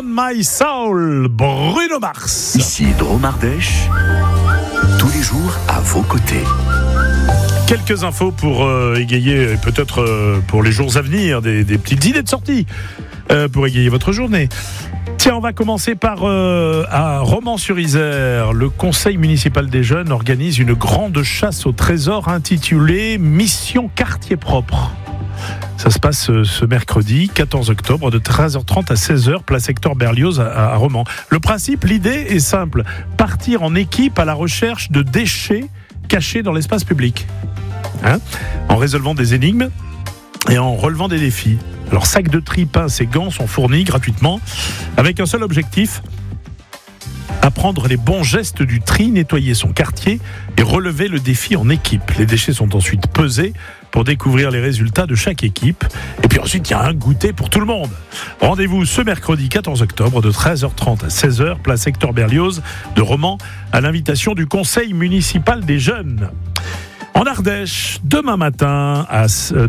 On My Soul, Bruno Mars. Ici Dromardèche, tous les jours à vos côtés. Quelques infos pour égayer, peut-être pour les jours à venir, des petites idées de sortie pour égayer votre journée. Tiens, on va commencer par à Romans-sur-Isère. Le conseil municipal des jeunes organise une grande chasse au trésor intitulée Mission Quartier Propre. Ça se passe ce mercredi 14 octobre de 13h30 à 16h, place Hector Berlioz à Romans. Le principe, l'idée est simple, partir en équipe à la recherche de déchets cachés dans l'espace public. En résolvant des énigmes et en relevant des défis. Alors, sacs de tri, pinces et gants sont fournis gratuitement avec un seul objectif: apprendre les bons gestes du tri, nettoyer son quartier et relever le défi en équipe. Les déchets sont ensuite pesés pour découvrir les résultats de chaque équipe. Et puis ensuite, il y a un goûter pour tout le monde. Rendez-vous ce mercredi 14 octobre de 13h30 à 16h, place Hector Berlioz de Romans, à l'invitation du conseil municipal des jeunes. En Ardèche, demain mardi à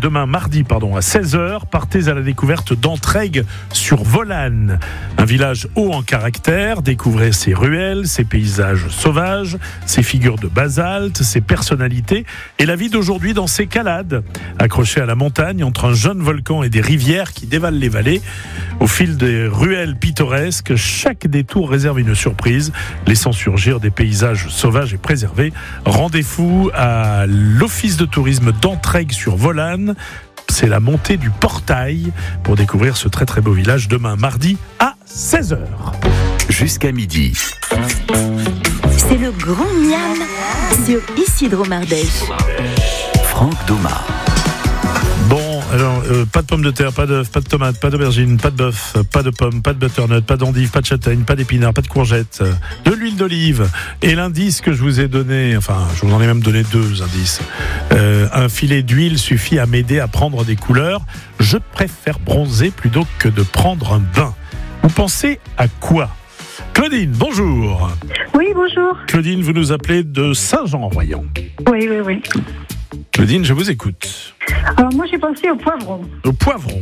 16h, partez à la découverte d'Entraigues sur Volane, un village haut en caractère. Découvrez ses ruelles, ses paysages sauvages, ses figures de basalte, ses personnalités et la vie d'aujourd'hui dans ses calades, accrochées à la montagne entre un jeune volcan et des rivières qui dévalent les vallées. Au fil des ruelles pittoresques, chaque détour réserve une surprise, laissant surgir des paysages sauvages et préservés. Rendez-vous à l'office de tourisme d'Entraigues sur Volane. C'est la montée du portail pour découvrir ce très très beau village demain mardi à 16h. Jusqu'à midi. C'est le grand miam sur Ici Dromardèche. Franck Doma. Bon, alors, pas de pommes de terre, pas d'œufs, pas de tomates, pas d'aubergines, pas de bœuf, pas de pommes, pas de butternut, pas d'endives, pas de châtaignes, pas d'épinards, pas de courgettes, de l'huile d'olive. Et l'indice que je vous ai donné, enfin, je vous en ai même donné 2 indices. Un filet d'huile suffit à m'aider à prendre des couleurs. Je préfère bronzer plutôt que de prendre un bain. Vous pensez à quoi ? Claudine, bonjour. Oui, bonjour. Claudine, vous nous appelez de Saint-Jean-en-Royans. Oui. Claudine, je vous écoute. Alors moi, j'ai pensé au poivron. Au poivron.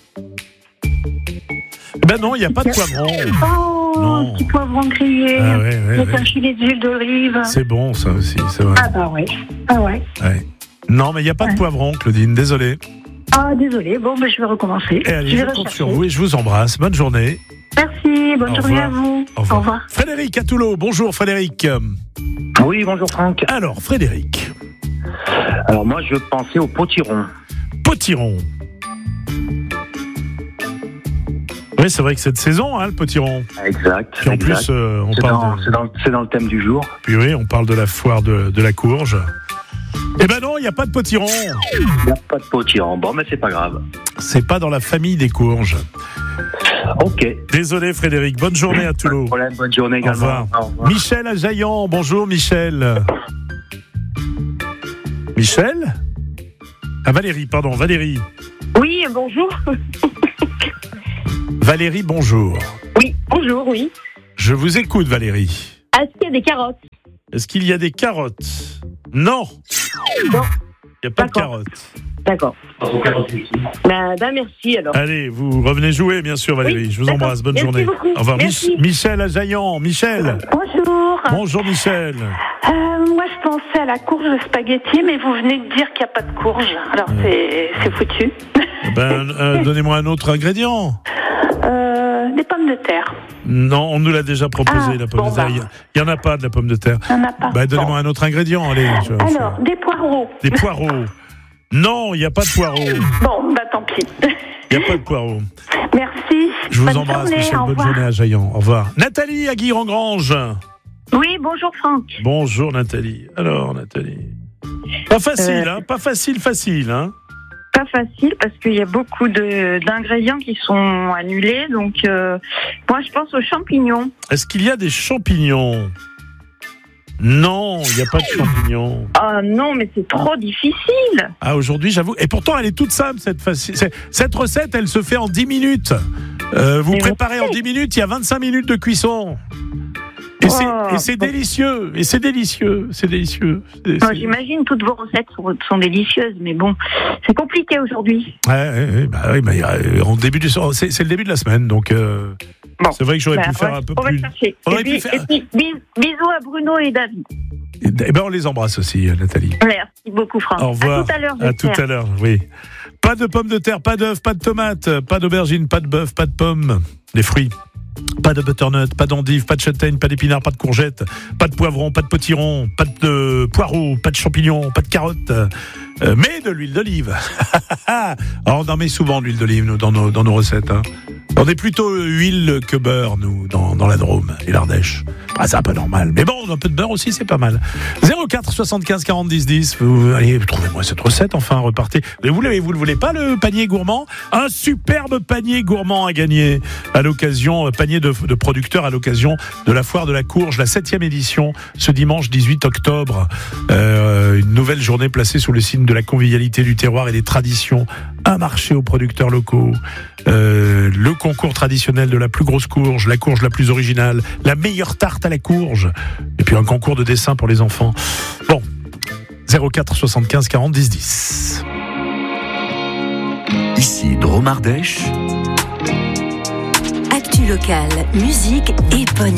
Ben non, il n'y a pas de poivron. Oh, Non. un petit poivron grillé, avec un filet d'huile d'olive. C'est bon, ça aussi, c'est vrai. Ah bah ouais. Ah ouais. Ouais. Non, mais il n'y a pas de poivron, Claudine, désolé. Ah, désolé. Bon, ben je vais recommencer. Et allez, je je vais compte rechercher. sur vous et je vous embrasse. Bonne journée. Merci, bonne Au journée revoir. à vous. Au revoir. Frédéric à Toulon. Bonjour Frédéric. Oui, bonjour Franck. Alors, Frédéric. Alors moi, je pensais au potiron. Potiron. Oui, c'est vrai que cette saison, le potiron. Exact. Puis en plus, on c'est parle c'est dans le thème du jour. Puis oui, on parle de la foire de la courge. Eh ben non, il n'y a pas de potiron. Il n'y a pas de potiron. Bon, mais c'est pas grave. C'est pas dans la famille des courges. Ok. Désolé Frédéric, bonne journée à Toulon. Problème, bonne journée Au également. revoir. Au revoir. Michel à Jaillan, bonjour Michel. Michel ? Ah Valérie, pardon, Valérie. Oui, bonjour. Valérie, bonjour. Oui, bonjour, oui. Je vous écoute Valérie. Est-ce qu'il y a des carottes? Est-ce qu'il y a des carottes ? Non. Non. Il n'y a pas de D'accord. carottes. D'accord. Bah, merci alors. Allez, vous revenez jouer bien sûr Valérie. Oui, Je vous d'accord. embrasse, bonne Merci journée. beaucoup. Au revoir. Merci. Michel à Jaillan. Michel. Bonjour. Bonjour Michel. Moi, je pensais à la courge de spaghetti, mais vous venez de dire qu'il n'y a pas de courge. Alors, c'est foutu. Donnez-moi un autre ingrédient. Des pommes de terre. Non, on nous l'a déjà proposé, la pomme de terre. Il n'y en a pas de la pomme de terre. Il n'y en a pas. Donnez-moi un autre ingrédient, allez. Alors, des poireaux. Des poireaux. Non, il n'y a pas de poireaux. Bon, tant pis. Il n'y a pas de poireaux. Merci. Je vous Bonne embrasse, journée, Michel. au Bonne revoir. journée à Jaillan. Au revoir. Nathalie à Guy-Rengrange. Oui, bonjour Franck. Bonjour Nathalie. Alors, Nathalie. Pas facile, Pas facile, hein. Pas facile parce qu'il y a beaucoup d'ingrédients qui sont annulés. Donc, moi, je pense aux champignons. Est-ce qu'il y a des champignons ? Non, il n'y a pas de champignons. Ah non, mais c'est trop difficile. Ah, aujourd'hui, j'avoue. Et pourtant, elle est toute simple, cette recette, elle se fait en 10 minutes. Vous Mais préparez en 10 minutes, il y a 25 minutes de cuisson. Et c'est délicieux. Et c'est délicieux. C'est délicieux. Moi, j'imagine toutes vos recettes sont délicieuses, mais bon, c'est compliqué aujourd'hui. En début c'est le début de la semaine, donc. Bon. C'est vrai que j'aurais pu faire un peu on plus. va chercher. On Et aurait puis, pu faire. et puis, bisous à Bruno et David. Eh ben, on les embrasse aussi, Nathalie. Merci beaucoup, Franck. Au revoir. À tout à l'heure. À tout j'espère. à l'heure, oui. Pas de pommes de terre, pas d'œufs, pas de tomates, pas d'aubergines, pas de bœuf, pas de pommes. Des fruits. Pas de butternut, pas d'endives, pas de châtaignes, pas d'épinards, pas de courgettes, pas de poivrons, pas de potirons, pas de poireaux, pas de champignons, pas de carottes, mais de l'huile d'olive. On en met souvent de l'huile d'olive, nous, dans nos recettes. Hein. On est plutôt huile que beurre, nous, dans la Drôme et l'Ardèche. Ah, c'est un peu normal. Mais bon, un peu de beurre aussi, c'est pas mal. 04 75 40 10 10. Allez, trouvez-moi cette recette, enfin, repartez. Mais vous le voulez pas, le panier gourmand? Un superbe panier gourmand à gagner à l'occasion, panier de producteurs à l'occasion de la foire de la Courge, la 7e édition, ce dimanche 18 octobre. Une nouvelle journée placée sous le signe de la convivialité du terroir et des traditions. Un marché aux producteurs locaux. Le concours traditionnel de la plus grosse courge, la courge la plus originale, la meilleure tarte à la courge, et puis un concours de dessin pour les enfants. Bon, 04 75 40 10 10. Ici Drôme Ardèche. Actu locale, musique et bonne